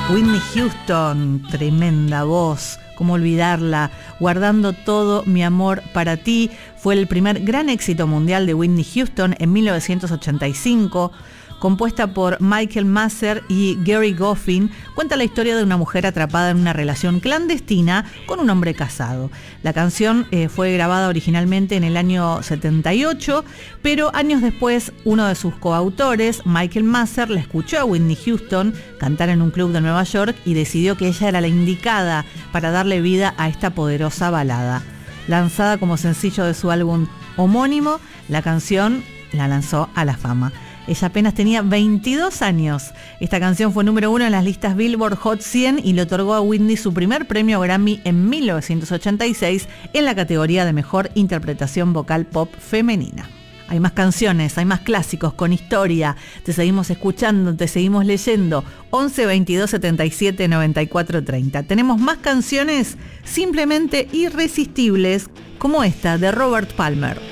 Whitney Houston, tremenda voz, cómo olvidarla. Guardando todo mi amor para ti fue el primer gran éxito mundial de Whitney Houston en 1985. Compuesta por Michael Masser y Gary Goffin, cuenta la historia de una mujer atrapada en una relación clandestina con un hombre casado. La canción fue grabada originalmente en el año 78, pero años después uno de sus coautores, Michael Masser, le escuchó a Whitney Houston cantar en un club de Nueva York y decidió que ella era la indicada para darle vida a esta poderosa balada. Lanzada como sencillo de su álbum homónimo, la canción la lanzó a la fama. Ella apenas tenía 22 años. Esta canción fue número 1 en las listas Billboard Hot 100 y le otorgó a Whitney su primer premio Grammy en 1986 en la categoría de Mejor Interpretación Vocal Pop Femenina. Hay más canciones, hay más clásicos con historia. Te seguimos escuchando, te seguimos leyendo. 11 22 77 94 30. Tenemos más canciones simplemente irresistibles como esta de Robert Palmer.